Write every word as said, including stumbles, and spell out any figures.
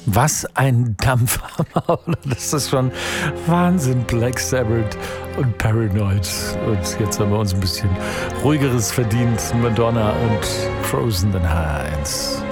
Was ein Dampfhammer. Das ist schon Wahnsinn. Black Sabbath und Paranoid. Und jetzt haben wir uns ein bisschen ruhigeres verdient. Madonna und Frozen in H eins.